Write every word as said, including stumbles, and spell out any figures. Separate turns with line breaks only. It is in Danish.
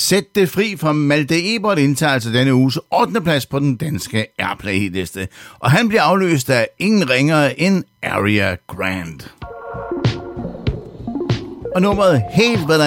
Sæt det fri fra Malte Ebert indtager altså denne uges ottende plads på den danske Airplay-liste. Og han bliver afløst af ingen ringere end Aria Grant. Og nummeret Helt Hvad